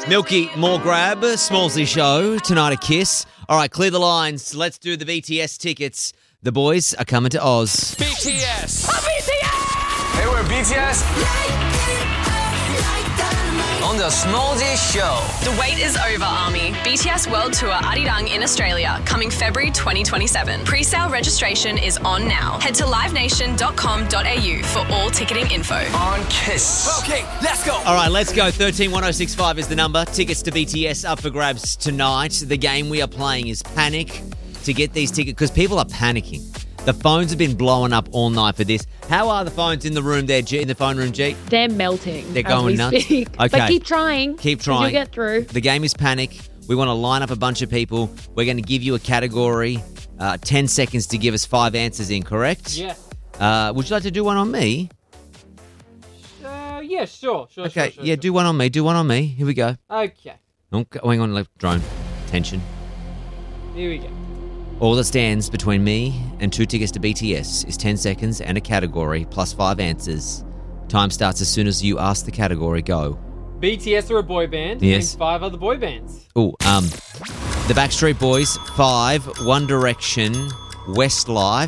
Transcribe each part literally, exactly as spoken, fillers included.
Milky, more grab, Smallsy show, tonight a Kiss. All right, clear the lines. Let's do the B T S tickets. The boys are coming to Oz. B T S. Oh, B T S! Hey, we're B T S. On the Smallsy show. The wait is over, Army. B T S World Tour Arirang in Australia, coming February twenty twenty-seven. Pre-sale registration is on now. Head to live nation dot com dot a u for all ticketing info. On Kiss. Okay, let's go. All right, let's go. thirteen one oh six five is the number. Tickets to B T S up for grabs tonight. The game we are playing is Panic to get these tickets because people are panicking. The phones have been blowing up all night for this. How are the phones in the room there, G? In the phone room, G? They're melting. They're as going we nuts. Speak. Okay. But keep trying. Keep 'cause trying. You'll get through. The game is Panic. We want to line up a bunch of people. We're going to give you a category. Uh, ten seconds to give us five answers in, correct? Yeah. Uh, would you like to do one on me? Uh, yeah, sure, sure, Okay, sure, sure, yeah, sure. do one on me. Do one on me. Here we go. Okay, Okay, oh, hang on, like, drone. Tension. here we go. All that stands between me and two tickets to B T S is ten seconds and a category plus five answers. Time starts as soon as you ask the category. Go. B T S are a boy band. Yes. Name five other boy bands. Oh, um, the Backstreet Boys, Five, One Direction, Westlife.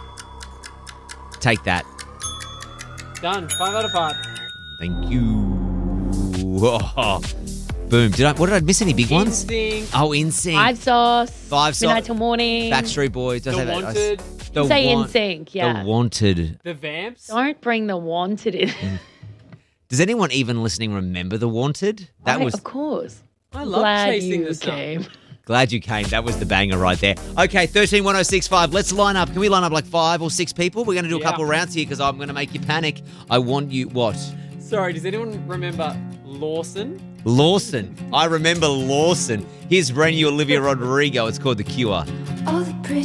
Take that. Done. Five out of five. Thank you. Oh, boom. Did I? What did I miss? Any big ones? Instinct. Oh, NSYNC. Five sauce. Five Sauce. Midnight till morning. Backstreet Boys. Does The have that- Wanted. The Say Wan- N Sync, yeah. The Wanted. The Vamps. Don't bring the wanted in. Does anyone even listening remember The Wanted? That I- was. Of course. I love Glad chasing you the sun. came. Glad you came. That was the banger right there. Okay, thirteen one oh six five. Let's line up. Can we line up like five or six people? We're going to do a Yeah. couple rounds here because I'm going to make you panic. I want you what? Sorry, does anyone remember Lawson? Lawson. I remember Lawson. Here's brand new Olivia Rodrigo. It's called The Cure. All the